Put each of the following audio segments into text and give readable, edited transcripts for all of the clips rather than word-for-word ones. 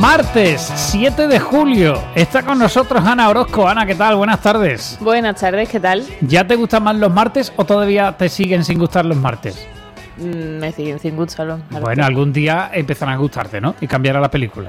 Martes 7 de julio. Está con nosotros Ana Orozco. Ana, ¿qué tal? Buenas tardes. Buenas tardes, ¿qué tal? ¿Ya te gustan más los martes o todavía te siguen sin gustar los martes? Me siguen sin gustar los martes. Bueno, algún día empezarán a gustarte, ¿no? Y cambiará la película.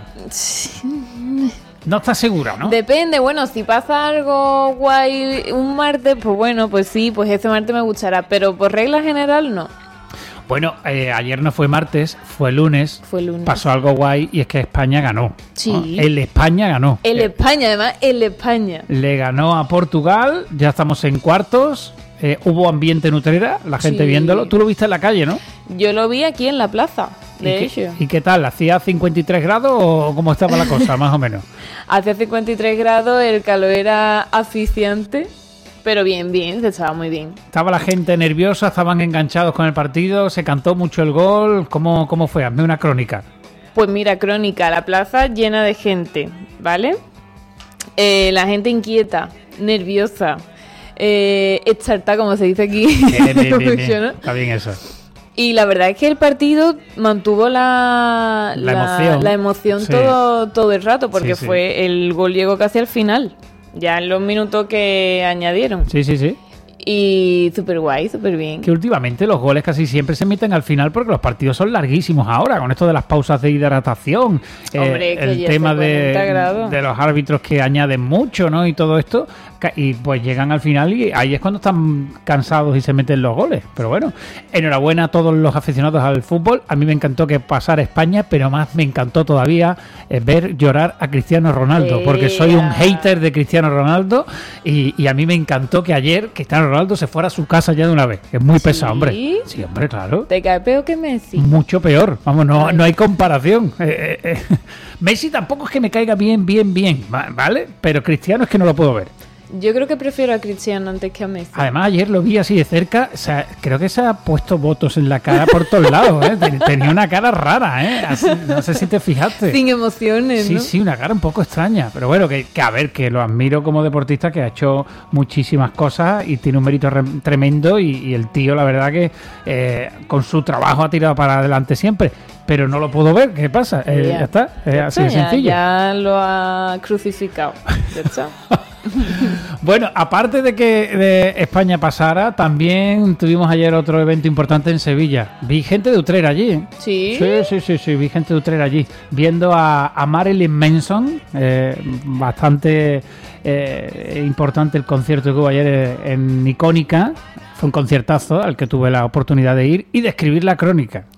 No estás segura, ¿no? Depende, bueno, si pasa algo guay un martes, pues bueno, pues sí, pues ese martes me gustará, pero por regla general no. Bueno, ayer no fue martes, fue lunes. Fue lunes. Pasó algo guay y es que España ganó. Sí. ¿No? El España ganó. El España, además, el España. Le ganó a Portugal, ya estamos en cuartos. Hubo ambiente en Utrera, la gente Sí. viéndolo. Tú lo viste en la calle, ¿no? Yo lo vi aquí en la plaza, de hecho. ¿Y qué tal? ¿Hacía 53 grados o cómo estaba la cosa, más o menos? Hacía 53 grados, el calor era asfixiante, pero bien, se estaba muy bien. ¿Estaba la gente nerviosa? ¿Estaban enganchados con el partido? ¿Se cantó mucho el gol? ¿Cómo fue? Hazme una crónica. Pues mira, crónica, la plaza llena de gente, ¿vale? La gente inquieta, nerviosa, exaltada, como se dice aquí. Bien. Está bien eso. Y la verdad es que el partido mantuvo la emoción Sí. todo el rato, porque Sí. fue el gol llegó casi al final, ya en los minutos que añadieron. Sí. Y súper guay, súper bien. Que últimamente los goles casi siempre se meten al final porque los partidos son larguísimos ahora, con esto de las pausas de hidratación, Hombre, que el ya tema hace 40 grados. de los árbitros que añaden mucho, ¿no? Y todo esto, y pues llegan al final y ahí es cuando están cansados y se meten los goles. Pero bueno, enhorabuena a todos los aficionados al fútbol. A mí me encantó que pasara España, pero más me encantó todavía ver llorar a Cristiano Ronaldo, porque soy un hater de Cristiano Ronaldo y a mí me encantó que ayer Cristiano Ronaldo se fuera a su casa ya de una vez. Es muy pesado, hombre. Sí, hombre, claro. ¿Te cae peor que Messi? Mucho peor. Vamos, no hay comparación. Messi tampoco es que me caiga bien, ¿vale? Pero Cristiano es que no lo puedo ver. Yo creo que prefiero a Cristiano antes que a Messi. Además, ayer lo vi así de cerca. O sea, creo que se ha puesto botos en la cara por todos lados, ¿eh? Tenía una cara rara, ¿eh? Así, no sé si te fijaste. Sin emociones, ¿no? Sí, una cara un poco extraña. Pero bueno, que a ver, que lo admiro como deportista, que ha hecho muchísimas cosas y tiene un mérito tremendo. Y el tío, la verdad que con su trabajo ha tirado para adelante siempre. Pero no lo puedo ver. ¿Qué pasa? Ya está. Así de sencillo. Ya lo ha crucificado. Ya está. Bueno, aparte de que de España pasara, también tuvimos ayer otro evento importante en Sevilla. Vi gente de Utrera allí, ¿eh? ¿Sí? Sí, vi gente de Utrera allí, viendo a Marilyn Manson, bastante importante el concierto que hubo ayer en Icónica. Fue un conciertazo al que tuve la oportunidad de ir y de escribir la crónica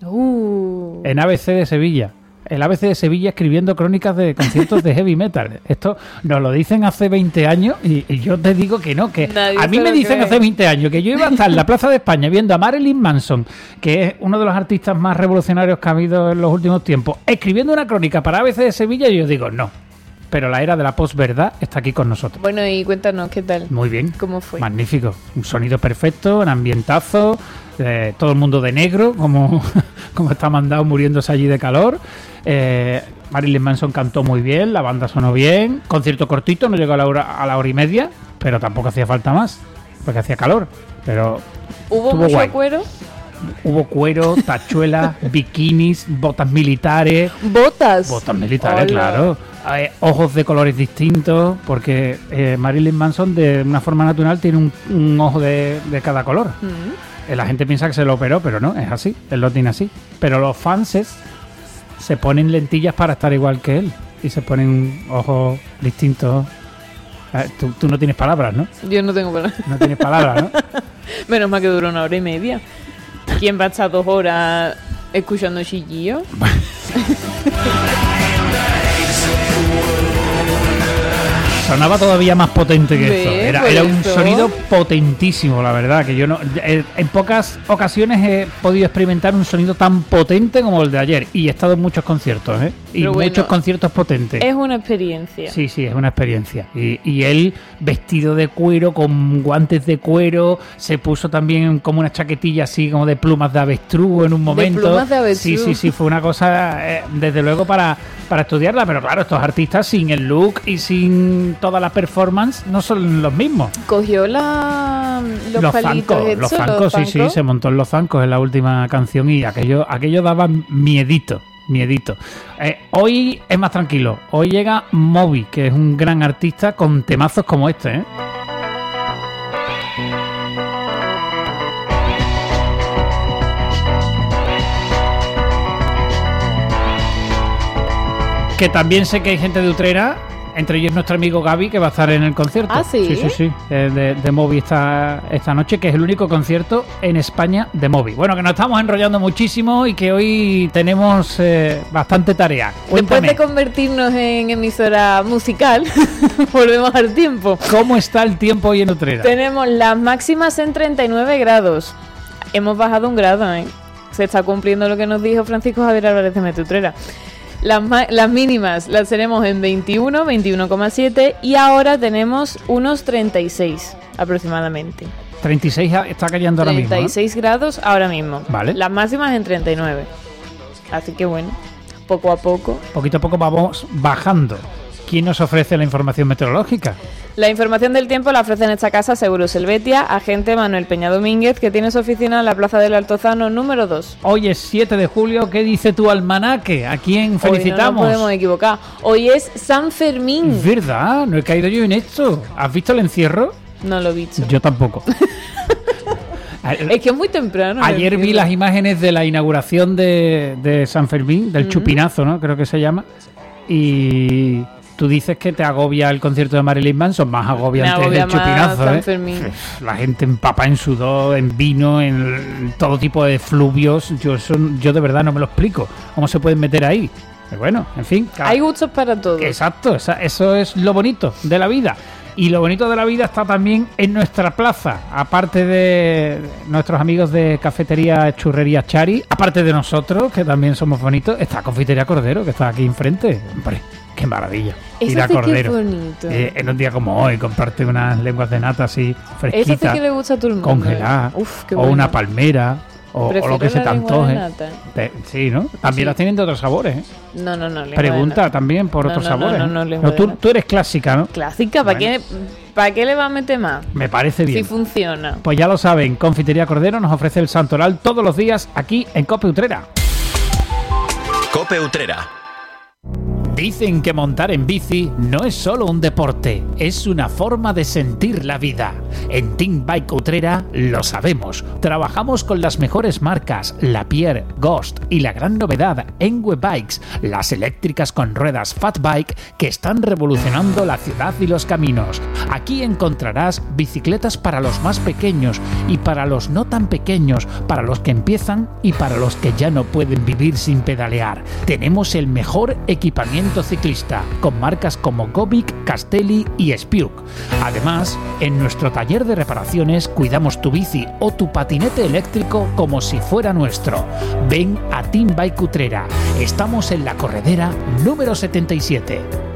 en ABC de Sevilla. El ABC de Sevilla escribiendo crónicas de conciertos de heavy metal. Esto nos lo dicen hace 20 años y yo te digo que no, que nadie a mí me dicen hace 20 años que yo iba a estar en la Plaza de España viendo a Marilyn Manson, que es uno de los artistas más revolucionarios que ha habido en los últimos tiempos, escribiendo una crónica para ABC de Sevilla, y yo digo no. Pero la era de la posverdad está aquí con nosotros. Bueno, y cuéntanos, ¿qué tal? Muy bien. ¿Cómo fue? Magnífico. Un sonido perfecto, un ambientazo, todo el mundo de negro, como está mandado muriéndose allí de calor. Marilyn Manson cantó muy bien, la banda sonó bien. Concierto cortito, no llegó a la hora y media, pero tampoco hacía falta más, porque hacía calor. Pero ¿Hubo mucho guay. cuero? Hubo cuero, tachuelas, bikinis, botas militares. ¿Botas? Botas militares, Hola. claro. Ojos de colores distintos, porque Marilyn Manson de una forma natural tiene un ojo de cada color. La gente piensa que se lo operó, pero no, es así, él lo tiene así. Pero los fanses se ponen lentillas para estar igual que él y se ponen ojos distintos. Tú no tienes palabras, ¿no? Yo no tengo palabras. No tienes palabras, ¿no? Menos mal que duró 1 hora y media. ¿Quién va a estar 2 horas escuchando chillillo? Sonaba todavía más potente que esto. Era un sonido potentísimo, la verdad. Que yo no, en pocas ocasiones he podido experimentar un sonido tan potente como el de ayer. Y he estado en muchos conciertos, ¿eh? Y pero muchos bueno, conciertos potentes. Es una experiencia. Sí, es una experiencia. Y él, vestido de cuero, con guantes de cuero, se puso también como una chaquetilla así, como de plumas de avestruz en un momento. De plumas de avestruz. Sí, fue una cosa, desde luego, para estudiarla. Pero claro, estos artistas sin el look y sin toda la performance no son los mismos. Cogió los palitos. Los zancos, sí, se montó en los zancos en la última canción y aquello daba miedito. miedito. Hoy es más tranquilo. Hoy llega Moby, que es un gran artista con temazos como este, ¿eh? Que también sé que hay gente de Utrera, entre ellos nuestro amigo Gaby, que va a estar en el concierto. ¿Ah, sí? Sí. De Moby esta noche, que es el único concierto en España de Moby. Bueno, que nos estamos enrollando muchísimo y que hoy tenemos bastante tarea. Cuéntame. Después de convertirnos en emisora musical, volvemos al tiempo. ¿Cómo está el tiempo hoy en Utrera? Tenemos las máximas en 39 grados. Hemos bajado 1 grado, ¿eh? Se está cumpliendo lo que nos dijo Francisco Javier Álvarez de Meteo Utrera. Las mínimas las tenemos en 21, 21,7 y ahora tenemos unos 36 aproximadamente. 36 está cayendo ahora mismo. 36 grados ahora mismo. Vale. Las máximas en 39. Así que bueno, poco a poco. Poquito a poco vamos bajando. ¿Quién nos ofrece la información meteorológica? La información del tiempo la ofrece en esta casa Seguros Helvetia, agente Manuel Peña Domínguez, que tiene su oficina en la Plaza del Altozano número 2. Hoy es 7 de julio. ¿Qué dice tu almanaque? ¿A quién felicitamos? Hoy no nos podemos equivocar. Hoy es San Fermín. Es verdad, no he caído yo en esto. ¿Has visto el encierro? No lo he visto. Yo tampoco. Es que es muy temprano. Ayer vi las imágenes de la inauguración de San Fermín, del chupinazo, ¿no? Creo que se llama. Y tú dices que te agobia el concierto de Marilyn Manson, más agobiante es el chupinazo, San Fermín. La gente empapa en sudor, en vino, en todo tipo de fluvios. Yo de verdad no me lo explico. ¿Cómo se pueden meter ahí? Pero bueno, en fin. Hay gustos para todos. Exacto, eso es lo bonito de la vida. Y lo bonito de la vida está también en nuestra plaza, aparte de nuestros amigos de Cafetería Churrería Chari, aparte de nosotros, que también somos bonitos, está Confitería Cordero, que está aquí enfrente. Hombre, qué maravilla. Ir a Cordero. Qué bonito. En un día como hoy, comprarte unas lenguas de nata así fresquitas. Eso sí que le gusta a todo el mundo. Congeladas. Uf, qué o bueno. una palmera. O lo que se te antoje. Sí, ¿no? También Sí. las tienen de otros sabores, ¿eh? No. Pregunta también por otros sabores. No, Tú eres clásica, ¿no? Clásica, Bueno. ¿para qué le va a meter más? Me parece bien. Si funciona. Pues ya lo saben, Confitería Cordero nos ofrece el santoral todos los días aquí en Cope Utrera. Cope Utrera. Dicen que montar en bici no es solo un deporte, es una forma de sentir la vida. En Team Bike Utrera lo sabemos. Trabajamos con las mejores marcas, Lapierre, Ghost y la gran novedad, Engwe Bikes, las eléctricas con ruedas Fat Bike que están revolucionando la ciudad y los caminos. Aquí encontrarás bicicletas para los más pequeños y para los no tan pequeños, para los que empiezan y para los que ya no pueden vivir sin pedalear. Tenemos el mejor equipamiento ciclista, con marcas como Gobic, Castelli y Spiuk. Además, en nuestro taller de reparaciones cuidamos tu bici o tu patinete eléctrico como si fuera nuestro. Ven a Team Bike Utrera. Estamos en la corredera número 77.